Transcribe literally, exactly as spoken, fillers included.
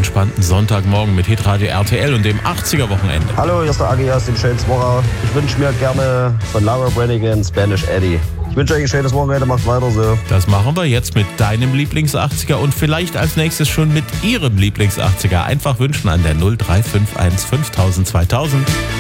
entspannten Sonntagmorgen mit Hitradio R T L und dem achtziger-Wochenende. Hallo, hier ist der Agi aus dem schönen Zwocher. Ich wünsche mir gerne von Laura Branigan Spanish Eddie. Ich wünsche euch ein schönes Wochenende, macht weiter so. Das machen wir jetzt mit deinem Lieblings-achtziger und vielleicht als nächstes schon mit ihrem Lieblings-achtziger. Einfach wünschen an der null drei fünf eins fünftausend zweitausend.